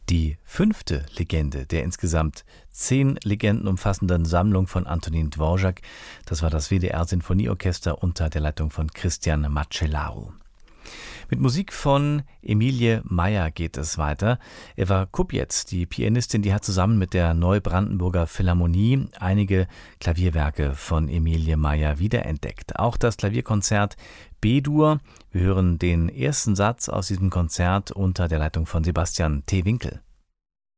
Die 5. Legende der insgesamt 10 Legenden umfassenden Sammlung von Antonin Dvorak, das war das WDR-Sinfonieorchester unter der Leitung von Christian Macellaro. Mit Musik von Emilie Meyer geht es weiter. Eva Kupjetz, die Pianistin, die hat zusammen mit der Neubrandenburger Philharmonie einige Klavierwerke von Emilie Meyer wiederentdeckt. Auch das Klavierkonzert B-Dur. Wir hören den ersten Satz aus diesem Konzert unter der Leitung von Sebastian T. Winkel.